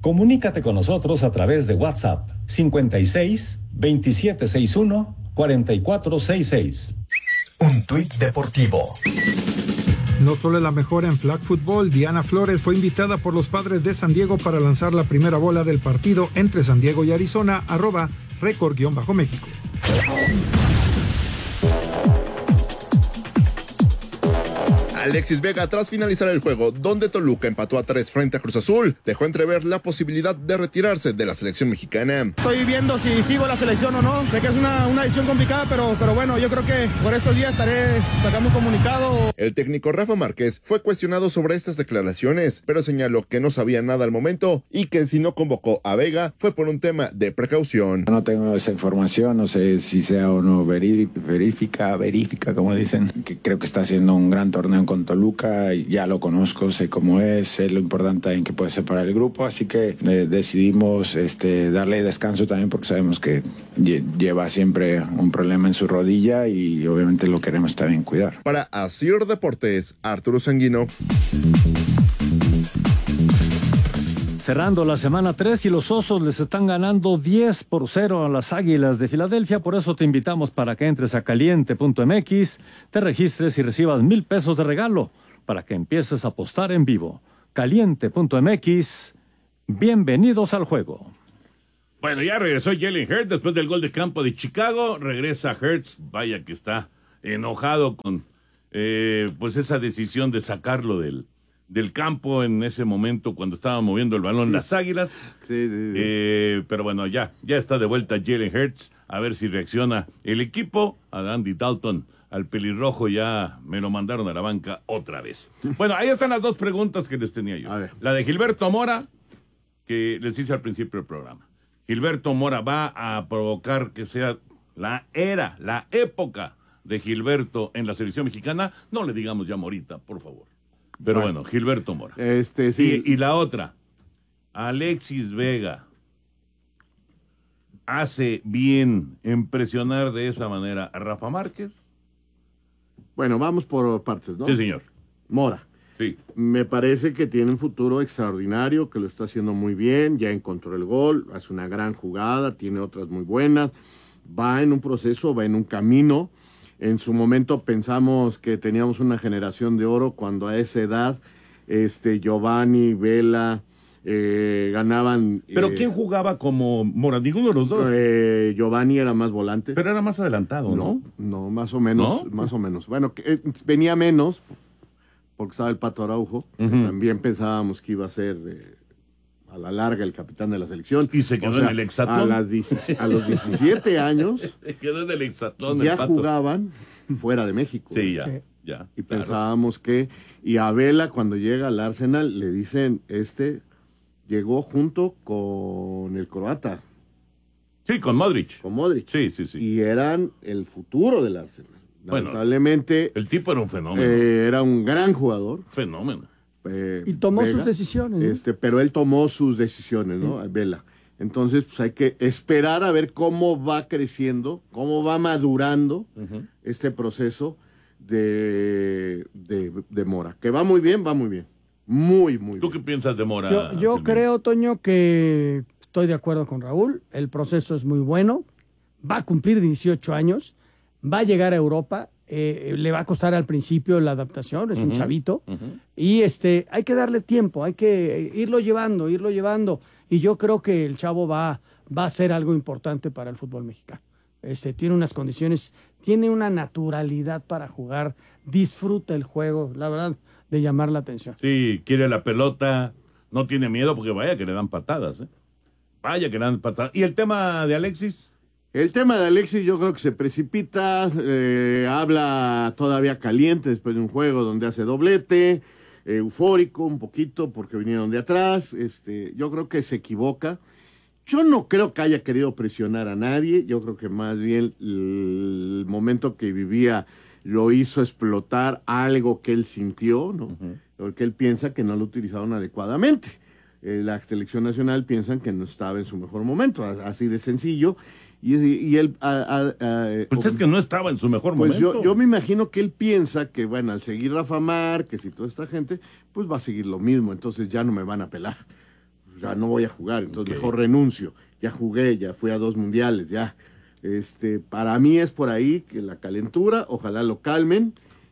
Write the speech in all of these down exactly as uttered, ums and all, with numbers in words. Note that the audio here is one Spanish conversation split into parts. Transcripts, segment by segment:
Comunícate con nosotros a través de WhatsApp cincuenta y seis, veintisiete sesenta y uno, cuarenta y cuatro sesenta y seis. Un tuit deportivo. No solo es la mejor en flag football, Diana Flores fue invitada por los Padres de San Diego para lanzar la primera bola del partido entre San Diego y Arizona, arroba récord-méxico. Alexis Vega, tras finalizar el juego, donde Toluca empató a tres frente a Cruz Azul, dejó entrever la posibilidad de retirarse de la selección mexicana. Estoy viendo si sigo la selección o no. Sé que es una, una decisión complicada, pero, pero bueno, yo creo que por estos días estaré sacando un comunicado. El técnico Rafa Márquez fue cuestionado sobre estas declaraciones, pero señaló que no sabía nada al momento y que si no convocó a Vega fue por un tema de precaución. No tengo esa información, no sé si sea o no verifica, verifica, como dicen. Que creo que está haciendo un gran torneo con Toluca, ya lo conozco, sé cómo es, sé lo importante en que puede ser para el grupo, así que eh, decidimos este, darle descanso también porque sabemos que lle- lleva siempre un problema en su rodilla y obviamente lo queremos también cuidar. Para Asir Deportes, Arturo Sanguino. Cerrando la semana tres y los Osos les están ganando diez por cero a las Águilas de Filadelfia. Por eso te invitamos para que entres a caliente punto m x, te registres y recibas mil pesos de regalo para que empieces a apostar en vivo. caliente punto m x, bienvenidos al juego. Bueno, ya regresó Jalen Hurts después del gol de campo de Chicago. Regresa Hurts, vaya que está enojado con eh, pues esa decisión de sacarlo del del campo en ese momento cuando estaba moviendo el balón las Águilas. Sí, sí, sí. Eh, pero bueno, ya, ya está de vuelta Jalen Hurts, a ver si reacciona el equipo. A Andy Dalton, al pelirrojo, ya me lo mandaron a la banca otra vez. Bueno, ahí están las dos preguntas que les tenía yo. La de Gilberto Mora, que les hice al principio del programa. Gilberto Mora va a provocar que sea la era, la época de Gilberto en la selección mexicana. No le digamos ya Morita, por favor. Pero bueno, bueno, Gilberto Mora. Este, sí. Y, y la otra, Alexis Vega hace bien en presionar de esa manera a Rafa Márquez. Bueno, vamos por partes, ¿no? Sí, señor. Mora. Sí. Me parece que tiene un futuro extraordinario, que lo está haciendo muy bien, ya encontró el gol, hace una gran jugada, tiene otras muy buenas, va en un proceso, va en un camino. En su momento pensamos que teníamos una generación de oro cuando a esa edad este, Giovanni, Vela eh, ganaban... ¿Pero eh, quién jugaba como Mora? Ninguno de los dos. Eh, Giovanni era más volante. Pero era más adelantado, ¿no? No, no más o menos, ¿No? más o menos. Bueno, que, eh, venía menos porque estaba el Pato Araujo. Uh-huh. También pensábamos que iba a ser... Eh, a la larga el capitán de la selección. Y se quedó o sea, en el hexatlón. A, las dieci- a los diecisiete años Se quedó en el hexatlón. ya el Pato. jugaban fuera de México. Sí, ya, Sí. ya. Y claro. pensábamos que... Y a Vela, cuando llega al Arsenal, le dicen, este llegó junto con el croata. Sí, con Modric. Con Modric. Sí, sí, sí. Y eran el futuro del Arsenal. Bueno, lamentablemente... El tipo era un fenómeno. Eh, era un gran jugador. Fenómeno. Eh, y tomó Vega, sus decisiones, ¿no? Este, pero él tomó sus decisiones, ¿no? Sí. Vela. Entonces, pues hay que esperar a ver cómo va creciendo, cómo va madurando uh-huh. este proceso de, de, de Mora. Que va muy bien, va muy bien. Muy, muy ¿Tú bien. qué piensas de Mora? Yo, yo creo, Toño, que estoy de acuerdo con Raúl. El proceso es muy bueno. Va a cumplir dieciocho años. Va a llegar a Europa. Eh, le va a costar al principio la adaptación, es uh-huh, un chavito, uh-huh. y este hay que darle tiempo, hay que irlo llevando, irlo llevando, y yo creo que el chavo va, va a ser algo importante para el fútbol mexicano. Este, tiene unas condiciones, tiene una naturalidad para jugar, disfruta el juego, la verdad, de llamar la atención. Sí, quiere la pelota, no tiene miedo, porque vaya que le dan patadas, ¿eh? Vaya que le dan patadas. ¿Y el tema de Alexis? El tema de Alexis yo creo que se precipita, eh, habla todavía caliente después de un juego donde hace doblete, eh, eufórico un poquito porque vinieron de atrás, este, yo creo que se equivoca. Yo no creo que haya querido presionar a nadie, yo creo que más bien el momento que vivía lo hizo explotar algo que él sintió, ¿no? Uh-huh. Porque él piensa que no lo utilizaron adecuadamente. Eh, la selección nacional piensan que no estaba en su mejor momento, así de sencillo. Y, y él... A, a, a, pues es que no estaba en su mejor pues momento. Yo, yo me imagino que él piensa que, bueno, al seguir Rafa Márquez y toda esta gente, pues va a seguir lo mismo, entonces ya no me van a pelar. O sea, no voy a jugar, entonces Okay. mejor renuncio. Ya jugué, ya fui a dos mundiales, ya. Este, para mí es por ahí que la calentura, ojalá lo calmen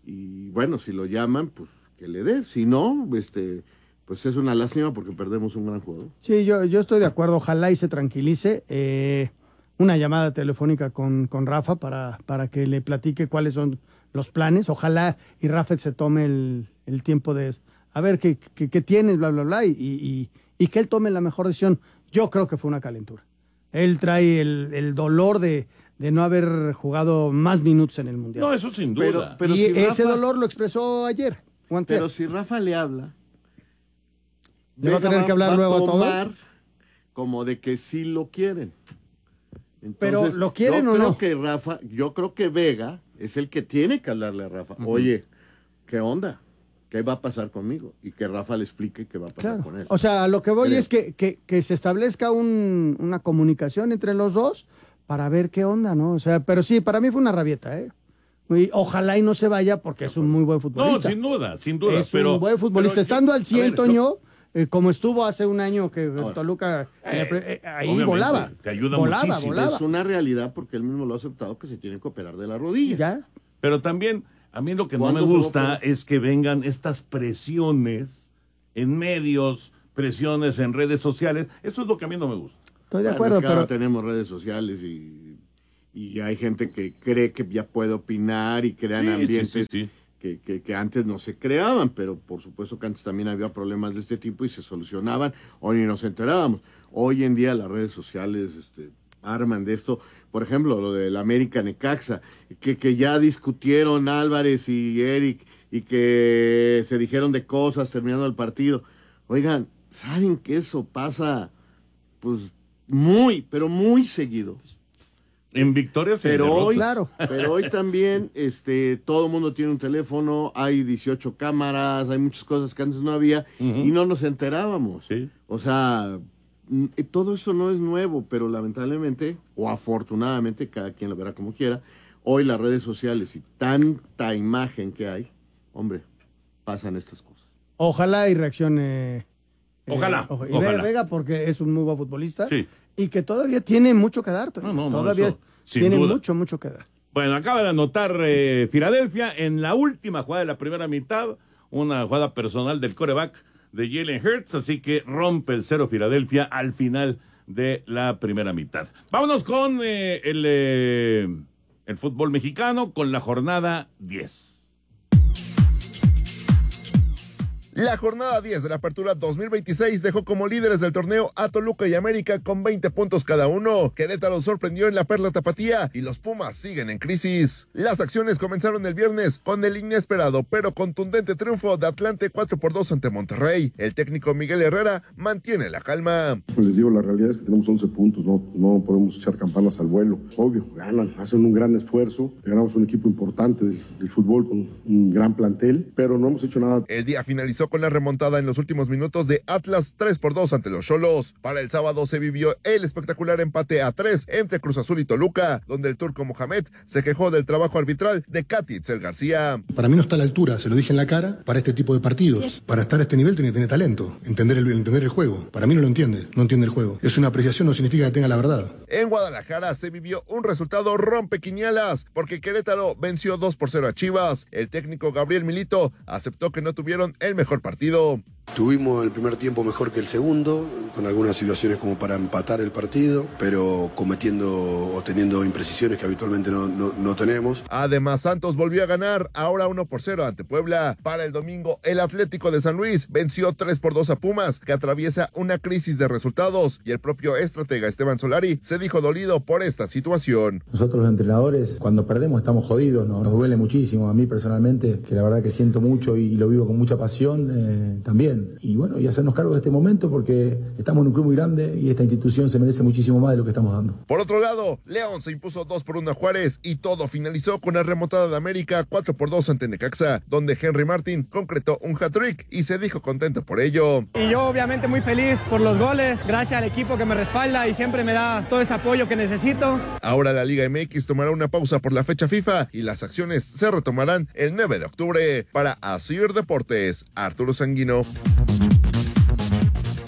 y bueno, si lo llaman, pues que le dé. Si no, este, pues es una lástima porque perdemos un gran jugador. Sí, yo, yo estoy de acuerdo, ojalá y se tranquilice. Eh, una llamada telefónica con, con Rafa para, para que le platique cuáles son los planes. Ojalá y Rafa se tome el, el tiempo de a ver qué, qué, qué tienes, bla, bla, bla, y, y, y que él tome la mejor decisión. Yo creo que fue una calentura. Él trae el, el dolor de, de no haber jugado más minutos en el Mundial. No, eso sin duda. Pero, pero y si ese Rafa- dolor lo expresó ayer. o antier. Pero si Rafa le habla, ¿Le va a tener que hablar va luego a todo? tomar como de que sí lo quieren. Entonces, Pero, ¿lo quieren yo o creo no? que Rafa, yo creo que Vega es el que tiene que hablarle a Rafa. Oye, ¿qué onda? ¿Qué va a pasar conmigo? Y que Rafa le explique qué va a pasar Claro. con él. O sea, lo que voy Creo. es que, que, que se establezca un, una comunicación entre los dos para ver qué onda, ¿no? O sea, pero sí, para mí fue una rabieta, ¿eh? Y ojalá y no se vaya porque es un muy buen No, futbolista. sin duda, sin duda. Es pero, un buen futbolista. pero yo- Estando al a cien, ver, Toño, eh, como estuvo hace un año que Ahora, Toluca, eh, eh, ahí obviamente, volaba. te ayuda volaba, muchísimo. volaba. Es una realidad porque él mismo lo ha aceptado que se tiene que operar de la rodilla. ¿Ya? Pero también, a mí lo que no ¿Cuándo me se va a gusta operar? es que vengan estas presiones en medios, presiones en redes sociales. Eso es lo que a mí no me gusta. Estoy de Bueno, acuerdo, es que ahora pero tenemos redes sociales y, y hay gente que cree que ya puede opinar y crean Sí, ambientes sí, sí, sí. Que, que, que antes no se creaban, pero por supuesto que antes también había problemas de este tipo y se solucionaban o ni nos enterábamos. Hoy en día las redes sociales este, arman de esto. Por ejemplo, lo del América Necaxa, que, que ya discutieron Álvarez y Eric y que se dijeron de cosas terminando el partido. Oigan, ¿saben que eso pasa pues muy, pero muy seguido? En victorias y en Pero derrotas. hoy, Claro. pero hoy también este, todo el mundo tiene un teléfono, hay dieciocho cámaras, hay muchas cosas que antes no había Ujú. y no nos enterábamos. Sí. O sea, mm, eh, todo eso no es nuevo, pero lamentablemente, o afortunadamente, cada quien lo verá como quiera, hoy las redes sociales y tanta imagen que hay, hombre, pasan estas cosas. ojalá y reaccione. eh, Ojalá, ojo- y ojalá. Vega porque es un muy buen futbolista. Sí. Y que todavía tiene mucho que dar, Toño. No, no, no, todavía eso, sin tiene duda. mucho, mucho que dar. Bueno, acaba de anotar eh, Filadelfia en la última jugada de la primera mitad, una jugada personal del quarterback de Jalen Hurts, así que rompe el cero Filadelfia al final de la primera mitad. Vámonos con eh, el, eh, el fútbol mexicano, con la jornada diez. La jornada diez de la Apertura dos mil veintiséis dejó como líderes del torneo a Toluca y América con veinte puntos cada uno. Querétaro sorprendió en la Perla Tapatía y los Pumas siguen en crisis. Las acciones comenzaron el viernes con el inesperado pero contundente triunfo de Atlante cuatro por dos ante Monterrey. El técnico Miguel Herrera mantiene la calma. Les digo, la realidad es que tenemos once puntos, no, no podemos echar campanas al vuelo. Obvio, ganan, hacen un gran esfuerzo, ganamos un equipo importante del, del fútbol con un gran plantel, pero no hemos hecho nada. El día finalizó con la remontada en los últimos minutos de Atlas tres por dos ante los Xolos. Para el sábado se vivió el espectacular empate a tres entre Cruz Azul y Toluca, donde el turco Mohamed se quejó del trabajo arbitral de Katy Itzel García. Para mí no está a la altura, se lo dije en la cara, para este tipo de partidos. Para estar a este nivel tiene que tener talento, entender el, entender el juego. Para mí no lo entiende, no entiende el juego. Es una apreciación, no significa que tenga la verdad. En Guadalajara se vivió un resultado rompequinielas, porque Querétaro venció dos por cero a Chivas. El técnico Gabriel Milito aceptó que no tuvieron el mejor partido. Tuvimos el primer tiempo mejor que el segundo, con algunas situaciones como para empatar el partido, pero cometiendo o teniendo imprecisiones que habitualmente no, no, no tenemos. Además, Santos volvió a ganar, ahora uno por cero ante Puebla. Para el domingo, el Atlético de San Luis venció tres por dos a Pumas, que atraviesa una crisis de resultados, y el propio estratega Esteban Solari se dijo dolido por esta situación. Nosotros los entrenadores, cuando perdemos estamos jodidos, nos, nos duele muchísimo. A mí personalmente, que la verdad que siento mucho y, y lo vivo con mucha pasión, eh, también. Y bueno, y hacernos cargo de este momento porque estamos en un club muy grande y esta institución se merece muchísimo más de lo que estamos dando. Por otro lado, León se impuso dos por uno a Juárez y todo finalizó con la remontada de América cuatro por dos ante Necaxa, donde Henry Martin concretó un hat-trick y se dijo contento por ello. Y yo obviamente muy feliz por los goles, gracias al equipo que me respalda y siempre me da todo este apoyo que necesito. Ahora la Liga M X tomará una pausa por la fecha FIFA y las acciones se retomarán el nueve de octubre. Para Asir Deportes, Arturo Sanguino.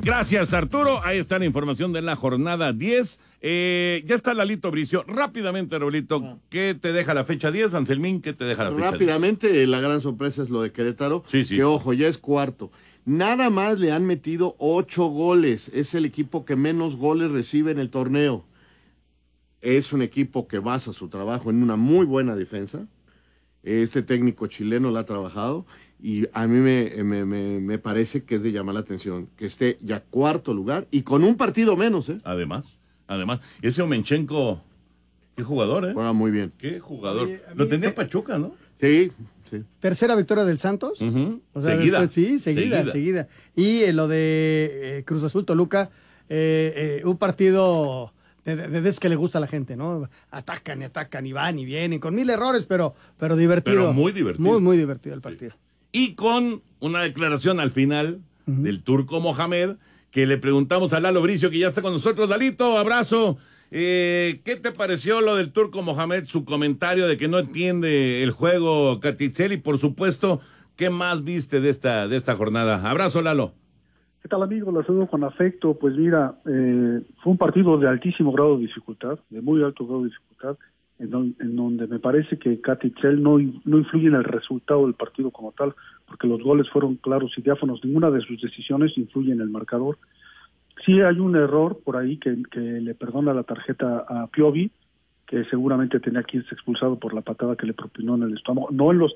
Gracias, Arturo. Ahí está la información de la jornada diez. Eh, ya está Lalito Bricio. Rápidamente, Raulito, ¿qué te deja la fecha diez? Anselmín, ¿qué te deja la fecha Rápidamente, diez? La gran sorpresa es lo de Querétaro, sí, sí. que ojo, ya es cuarto. Nada más le han metido ocho goles. Es el equipo que menos goles recibe en el torneo. Es un equipo que basa su trabajo en una muy buena defensa. Este técnico chileno la ha trabajado y a mí me, me, me, me parece que es de llamar la atención que esté ya cuarto lugar y con un partido menos, ¿eh? Además, además, ese Omenchenko, qué jugador, ¿eh? Juega muy bien. Qué jugador. Oye, Lo mí, tenía eh, Pachuca, ¿no? Sí, sí. Tercera victoria del Santos. Uh-huh. O sea, seguida. Después, sí, seguida, seguida, seguida. Y eh, lo de eh, Cruz Azul Toluca, eh, eh, un partido de, de, de es que le gusta a la gente, ¿no? Atacan y atacan y van y vienen, con mil errores, pero, pero divertido. Pero muy divertido. Muy, muy divertido el partido. Sí. Y con una declaración al final uh-huh. del turco Mohamed, que le preguntamos a Lalo Bricio, que ya está con nosotros. Lalito, abrazo. Eh, ¿Qué te pareció lo del turco Mohamed, su comentario de que no entiende el juego Catitzel? Y por supuesto, ¿qué más viste de esta, de esta jornada? Abrazo, Lalo. ¿Qué tal, amigo? Lo saludo con afecto. Pues mira, eh, fue un partido de altísimo grado de dificultad, de muy alto grado de dificultad, en, don, en donde me parece que Catitzel no, no influye en el resultado del partido como tal, porque los goles fueron claros y diáfanos. Ninguna de sus decisiones influye en el marcador. Sí hay un error por ahí que, que le perdona la tarjeta a Piovi, que seguramente tenía que irse expulsado por la patada que le propinó en el estómago, no en los